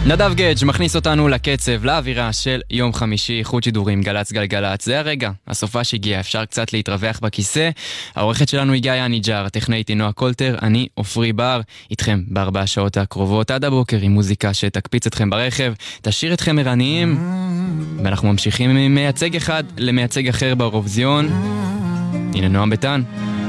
נדב גדג' מכניס אותנו לקצב, לאווירה של יום חמישי, חוט שידורים, גלץ גלגלץ. זה הרגע, הסופה שהגיע, אפשר קצת להתרווח בכיסא. העורכת שלנו היא גיא אניג'ר, הטכנאית היא נועה קולטר, אני אופרי בר, איתכם בארבע השעות הקרובות עד הבוקר עם מוזיקה שתקפיץ אתכם ברכב, תשאיר אתכם ערניים, ואנחנו ממשיכים ממייצג אחד למייצג אחר באירוויזיון. הנה נועם ביטן.